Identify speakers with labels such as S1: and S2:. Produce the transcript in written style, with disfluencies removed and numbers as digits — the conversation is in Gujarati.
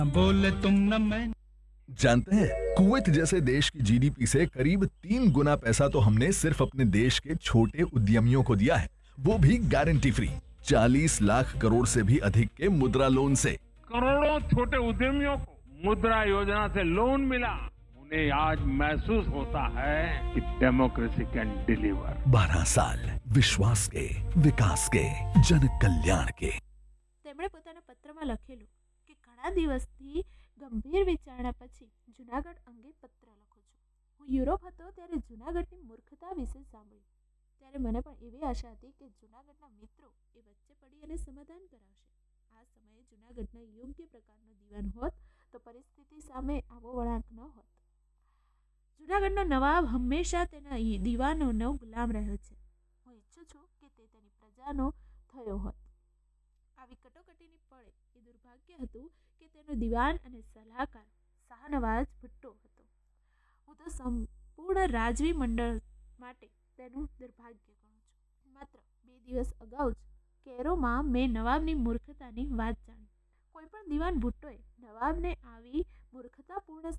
S1: बोले तुम न मैं।
S2: जानते हैं कुवैत जैसे देश की जीडीपी से करीब 3 गुना पैसा तो हमने सिर्फ अपने देश के छोटे उद्यमियों को दिया है, वो भी गारंटी फ्री। 40 लाख करोड़ से भी अधिक के मुद्रा लोन से।
S3: करोड़ों छोटे उद्यमियों को मुद्रा योजना से लोन मिला। उन्हें आज महसूस होता है कि डेमोक्रेसी कैन डिलीवर।
S2: 12 साल विश्वास के, विकास के, जन कल्याण के।
S4: તેમણે પોતાના પત્રમાં લખેલું કે ઘણા દિવસથી ગંભીર વિચારણા પછી જૂનાગઢ અંગે પત્ર લખું છું. હું યુરોપ હતો ત્યારે જૂનાગઢની મૂર્ખતા વિશે સાંભળ્યું. ત્યારે મને પણ એવી આશા હતી કે જૂનાગઢના મિત્રો એ વચ્ચે પડી અને સમાધાન કરાવશે. આ સમયે જૂનાગઢના યોગ્ય પ્રકારનો દીવાન હોત તો પરિસ્થિતિ સામે આવો વળાંક ન હોત. જૂનાગઢનો નવાબ હંમેશા તેના દીવાનોનો ગુલામ રહ્યો છે. હું ઈચ્છું છું કે તે તેની પ્રજાનો થયો હોત. આવી કટોકટીની પળે એ દુર્ભાગ્ય હતું કે તેનો દિવાન અને સલાહકાર શાહનવાઝ ભુટ્ટો હતો. હું તો સંપૂર્ણ રાજવી મંડળ માટે તેનું દુર્ભાગ્ય ગણું છું. માત્ર 2 દિવસ અગાઉ જ કેરોમાં મેં નવાબની મૂર્ખતાની વાત જાણી. કોઈ પણ દિવાન ભુટ્ટોએ નવાબને આવી મૂર્ખતાપૂર્ણ